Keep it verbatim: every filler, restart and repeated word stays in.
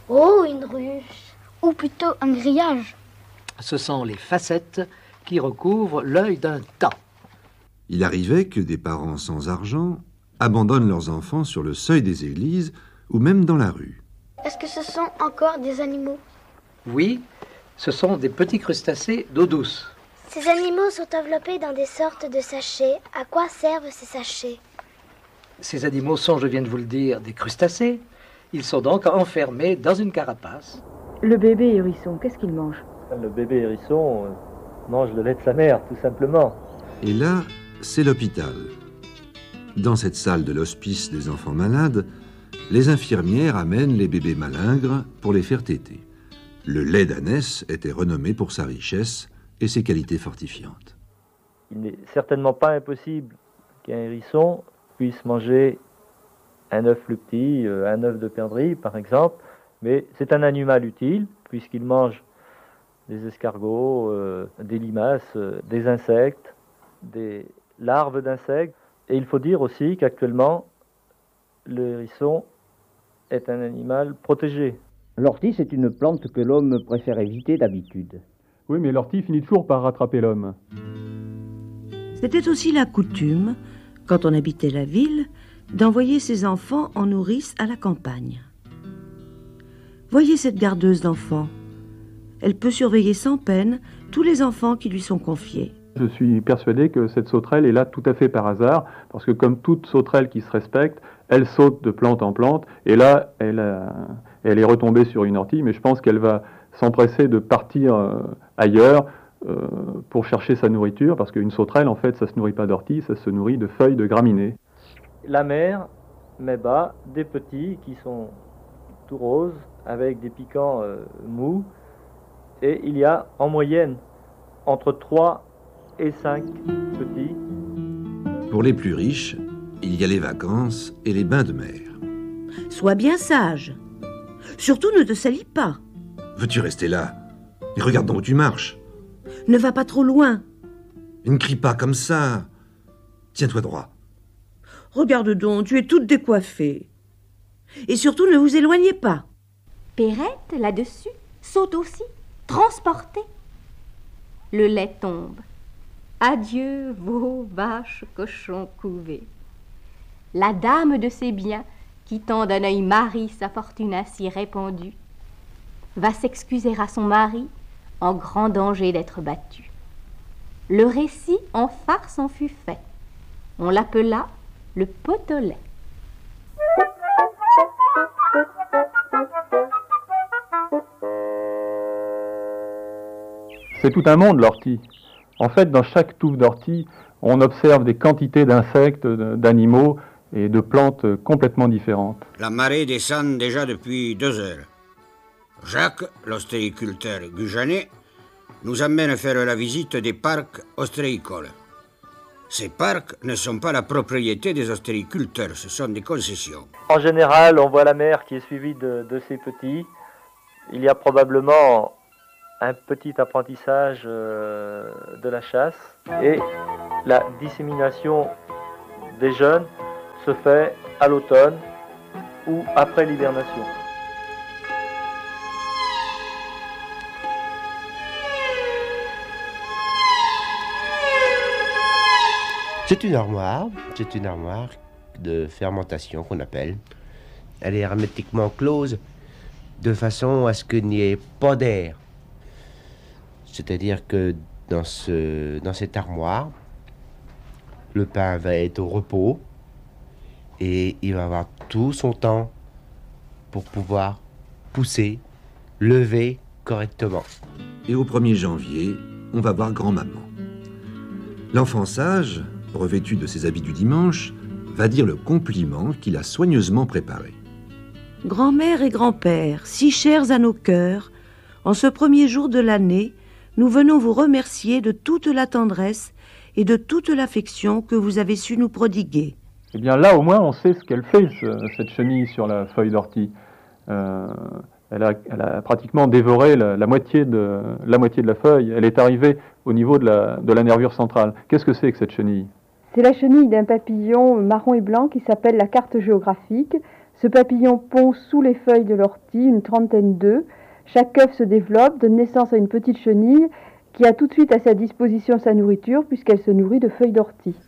Oh, une ruche. Ou plutôt un grillage. Ce sont les facettes qui recouvrent l'œil d'un tas. Il arrivait que des parents sans argent abandonnent leurs enfants sur le seuil des églises ou même dans la rue. Est-ce que ce sont encore des animaux? Oui, ce sont des petits crustacés d'eau douce. Ces animaux sont enveloppés dans des sortes de sachets. À quoi servent ces sachets? Ces animaux sont, je viens de vous le dire, des crustacés. Ils sont donc enfermés dans une carapace. Le bébé hérisson, qu'est-ce qu'il mange? Le bébé hérisson euh, mange le lait de sa mère, tout simplement. Et là, c'est l'hôpital. Dans cette salle de l'hospice des enfants malades, les infirmières amènent les bébés malingres pour les faire téter. Le lait d'ânesse était renommé pour sa richesse et ses qualités fortifiantes. Il n'est certainement pas impossible qu'un hérisson puisse manger un œuf plus petit, un œuf de perdrix par exemple, mais c'est un animal utile puisqu'il mange des escargots, euh, des limaces, euh, des insectes, des larves d'insectes. Et il faut dire aussi qu'actuellement, le hérisson est un animal protégé. L'ortie, c'est une plante que l'homme préfère éviter d'habitude. Oui, mais l'ortie finit toujours par rattraper l'homme. C'était aussi la coutume, quand on habitait la ville, d'envoyer ses enfants en nourrice à la campagne. Voyez cette gardeuse d'enfants. Elle peut surveiller sans peine tous les enfants qui lui sont confiés. Je suis persuadé que cette sauterelle est là tout à fait par hasard, parce que comme toute sauterelle qui se respecte, elle saute de plante en plante, et là, elle, a, elle est retombée sur une ortie, mais je pense qu'elle va s'empresser de partir euh, ailleurs euh, pour chercher sa nourriture, parce qu'une sauterelle, en fait, ça ne se nourrit pas d'ortie, ça se nourrit de feuilles de graminées. La mère met bas des petits qui sont tout roses, avec des piquants euh, mous, et il y a en moyenne entre trois et cinq petits. Pour les plus riches, il y a les vacances et les bains de mer. Sois bien sage. Surtout ne te salis pas. Veux-tu rester là? Et regarde donc où tu marches. Ne va pas trop loin. Et ne crie pas comme ça. Tiens-toi droit. Regarde donc, tu es toute décoiffée. Et surtout, ne vous éloignez pas. Perrette, là-dessus, saute aussi, transportée. Le lait tombe. Adieu, veaux, vaches, cochons couvés. La dame de ses biens, quittant d'un œil mari sa fortune ainsi répandue, va s'excuser à son mari en grand danger d'être battu. Le récit en farce en fut fait. On l'appela le pot au lait. C'est tout un monde, l'ortie. En fait, dans chaque touffe d'ortie, on observe des quantités d'insectes, d'animaux et de plantes complètement différentes. La marée descend déjà depuis deux heures. Jacques, l'ostréiculteur gujanais, nous amène faire la visite des parcs ostréicoles. Ces parcs ne sont pas la propriété des ostréiculteurs, ce sont des concessions. En général, on voit la mère qui est suivie de, de ses petits. Il y a probablement un petit apprentissage euh, de la chasse et la dissémination des jeunes se fait à l'automne ou après l'hibernation. C'est une armoire, c'est une armoire de fermentation qu'on appelle. Elle est hermétiquement close de façon à ce qu'il n'y ait pas d'air. C'est-à-dire que dans, ce, dans cette armoire, le pain va être au repos et il va avoir tout son temps pour pouvoir pousser, lever correctement. Et au premier janvier, on va voir grand-maman. L'enfant sage, revêtu de ses habits du dimanche, va dire le compliment qu'il a soigneusement préparé. Grand-mère et grand-père, si chers à nos cœurs, en ce premier jour de l'année, nous venons vous remercier de toute la tendresse et de toute l'affection que vous avez su nous prodiguer. Eh bien là, au moins, on sait ce qu'elle fait, ce, cette chenille sur la feuille d'ortie. Euh, elle, a, elle a pratiquement dévoré la, la, moitié de, la moitié de la feuille. Elle est arrivée au niveau de la, de la nervure centrale. Qu'est-ce que c'est que cette chenille? C'est la chenille d'un papillon marron et blanc qui s'appelle la carte géographique. Ce papillon pond sous les feuilles de l'ortie une trentaine d'œufs. Chaque œuf se développe, donne naissance à une petite chenille qui a tout de suite à sa disposition sa nourriture puisqu'elle se nourrit de feuilles d'ortie.